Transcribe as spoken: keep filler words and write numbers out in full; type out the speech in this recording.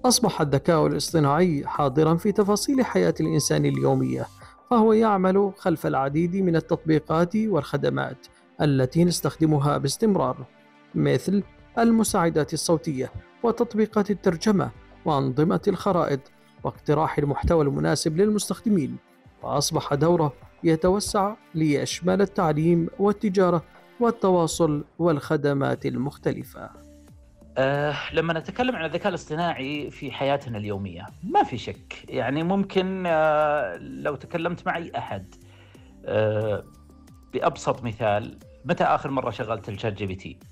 أصبح الذكاء الاصطناعي حاضرا في تفاصيل حياة الإنسان اليومية، فهو يعمل خلف العديد من التطبيقات والخدمات التي نستخدمها باستمرار، مثل المساعدات الصوتية وتطبيقات الترجمة وأنظمة الخرائط واقتراح المحتوى المناسب للمستخدمين. وأصبح دوره يتوسع ليشمل التعليم والتجارة والتواصل والخدمات المختلفة. أه لما نتكلم عن الذكاء الاصطناعي في حياتنا اليومية ما في شك، يعني ممكن أه لو تكلمت مع أي أحد أه بأبسط مثال، متى آخر مرة شغلت الشات جي بي تي؟